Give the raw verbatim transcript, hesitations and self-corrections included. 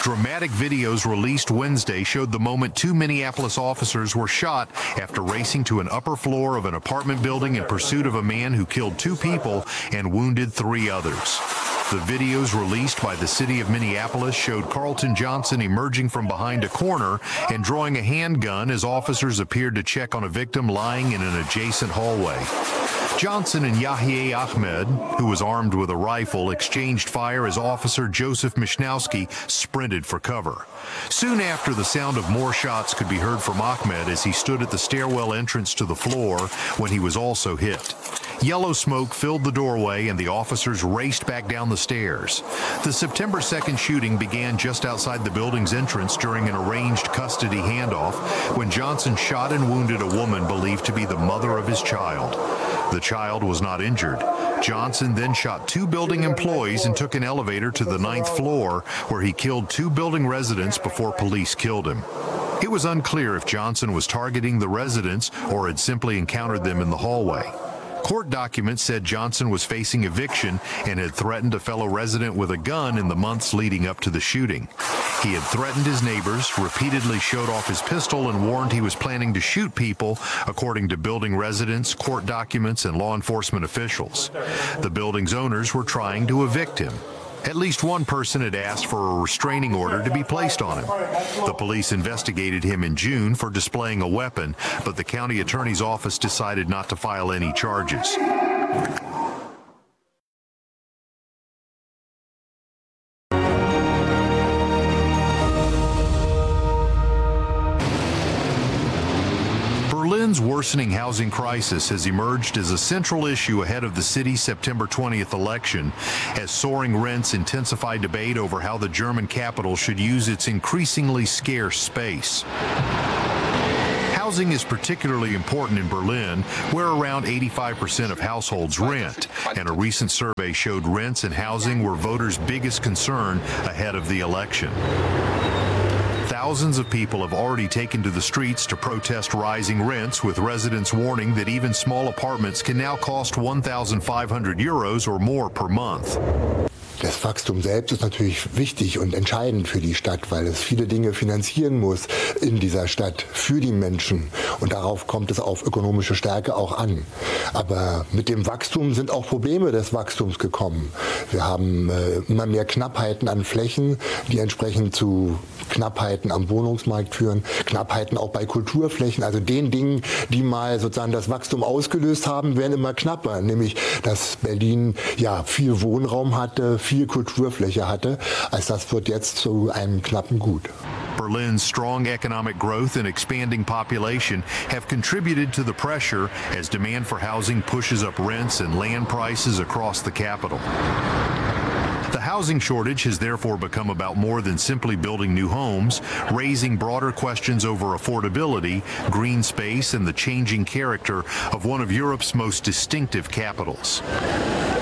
Dramatic videos released Wednesday showed the moment two Minneapolis officers were shot after racing to an upper floor of an apartment building in pursuit of a man who killed two people and wounded three others. The videos released by the city of Minneapolis showed Carlton Johnson emerging from behind a corner and drawing a handgun as officers appeared to check on a victim lying in an adjacent hallway. Johnson and Yahya Ahmed, who was armed with a rifle, exchanged fire as Officer Joseph Mishnowski sprinted for cover. Soon after, the sound of more shots could be heard from Ahmed as he stood at the stairwell entrance to the floor when he was also hit. Yellow smoke filled the doorway and the officers raced back down the stairs. The September second shooting began just outside the building's entrance during an arranged custody handoff when Johnson shot and wounded a woman believed to be the mother of his child. The child was not injured. Johnson then shot two building employees and took an elevator to the ninth floor, where he killed two building residents before police killed him. It was unclear if Johnson was targeting the residents or had simply encountered them in the hallway. Court documents said Johnson was facing eviction and had threatened a fellow resident with a gun in the months leading up to the shooting. He had threatened his neighbors, repeatedly showed off his pistol, and warned he was planning to shoot people, according to building residents, court documents, and law enforcement officials. The building's owners were trying to evict him. At least one person had asked for a restraining order to be placed on him. The police investigated him in June for displaying a weapon, but the county attorney's office decided not to file any charges. Berlin's worsening housing crisis has emerged as a central issue ahead of the city's September twentieth election, as soaring rents intensify debate over how the German capital should use its increasingly scarce space. Housing is particularly important in Berlin, where around eighty-five percent of households rent, and a recent survey showed rents and housing were voters' biggest concern ahead of the election. Thousands of people have already taken to the streets to protest rising rents, with residents warning that even small apartments can now cost one thousand five hundred euros or more per month. Das Wachstum selbst ist natürlich wichtig und entscheidend für die Stadt, weil es viele Dinge finanzieren muss in dieser Stadt für die Menschen. Und darauf kommt es auf ökonomische Stärke auch an. Aber mit dem Wachstum sind auch Probleme des Wachstums gekommen. Wir haben äh, immer mehr Knappheiten an Flächen, die entsprechend zu Knappheiten am Wohnungsmarkt führen, Knappheiten auch bei Kulturflächen, also den Dingen, die mal sozusagen das Wachstum ausgelöst haben, werden immer knapper, nämlich dass Berlin ja viel Wohnraum hatte, viel Kulturfläche hatte, als das wird jetzt zu einem knappen Gut. Berlin's strong economic growth and expanding population have contributed to the pressure as demand for housing pushes up rents and land prices across the capital. The housing shortage has therefore become about more than simply building new homes, raising broader questions over affordability, green space, and the changing character of one of Europe's most distinctive capitals.